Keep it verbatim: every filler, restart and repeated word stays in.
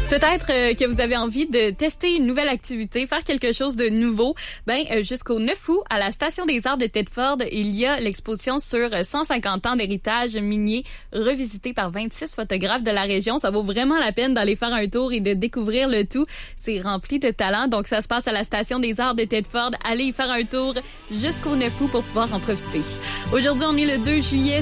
Peut-être euh, que vous avez envie de tester une nouvelle activité, faire quelque chose de nouveau. Ben euh, jusqu'au neuf août, à la Station des Arts de Thetford, il y a l'exposition sur cent cinquante ans d'héritage minier revisité par vingt-six photographes de la région. Ça vaut vraiment la peine d'aller faire un tour et de découvrir le tout. C'est rempli de talent. Donc, ça se passe à la Station des Arts de Thetford. Allez y faire un tour jusqu'au neuf août pour pouvoir en profiter. Aujourd'hui, on est le deux juillet.